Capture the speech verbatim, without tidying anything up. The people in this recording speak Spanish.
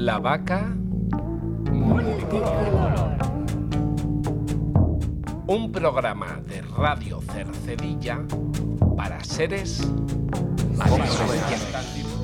La vaca multicolor. Un programa de Radio Cercedilla para seres malisueños.